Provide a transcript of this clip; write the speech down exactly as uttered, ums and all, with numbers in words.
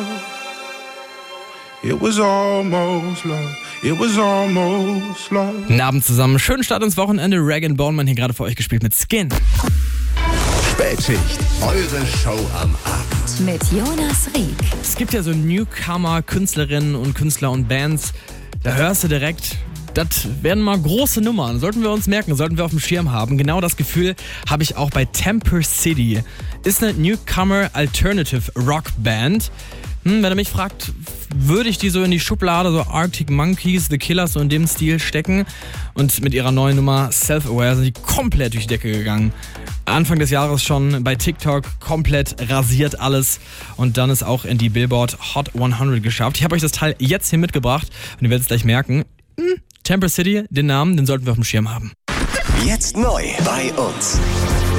love. It was almost love. It was almost love. Guten Abend zusammen. Schönen Start ins Wochenende. Rag and Bone Man hier gerade für euch gespielt mit Skin. Spätschicht. Eure Show am Abend. Mit Jonas Rieck. Es gibt ja so Newcomer-Künstlerinnen und Künstler und Bands. Da hörst du direkt, das werden mal große Nummern. Sollten wir uns merken, sollten wir auf dem Schirm haben. Genau das Gefühl habe ich auch bei Temper City. Ist eine Newcomer Alternative Rock Band. Hm, wenn ihr mich fragt, würde ich die so in die Schublade, so Arctic Monkeys, The Killers, so in dem Stil stecken. Und mit ihrer neuen Nummer Self-Aware sind die komplett durch die Decke gegangen. Anfang des Jahres schon bei TikTok komplett rasiert alles. Und dann ist auch in die Billboard Hot hundert geschafft. Ich habe euch das Teil jetzt hier mitgebracht und ihr werdet es gleich merken. Hm, Temper City, den Namen, den sollten wir auf dem Schirm haben. Jetzt neu bei uns.